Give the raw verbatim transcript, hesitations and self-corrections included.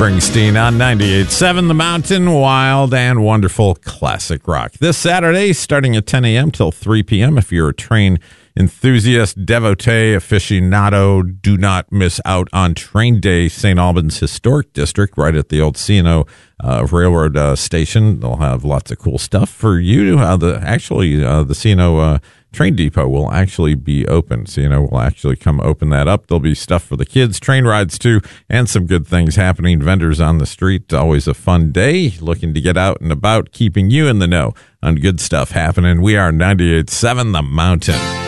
Springsteen on ninety-eight point seven The Mountain, wild and wonderful classic rock. This Saturday, starting at ten a.m. till three p.m. If you're a train enthusiast, devotee, aficionado, do not miss out on Train Day, Saint Albans Historic District, right at the old C and O uh, Railroad uh, Station. They'll have lots of cool stuff for you. Uh, the, actually, uh, the C and O uh, Train Depot will actually be open. So, you know, we'll actually come open that up. There'll be stuff for the kids, train rides too, and some good things happening. Vendors on the street. Always a fun day. Looking to get out and about, keeping you in the know on good stuff happening. We are ninety-eight point seven The Mountain.